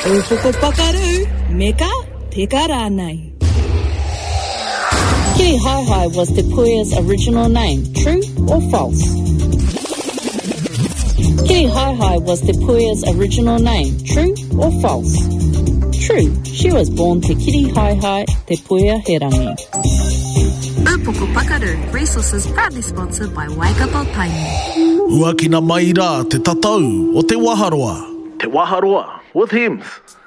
Upoko pakaru, meka peka rānei. Kiri Haihai was Te Puea's original name. True or false? Kiri Haihai was Te Puea's original name. True or false? True. She was born Te Kiri Haihai Te Puea Herangi. Upoko Pakaru, resources proudly sponsored by Waikato Tainui. Ua ki na mai rā te tatau o Te Waharoa. Te Waharoa with hymns.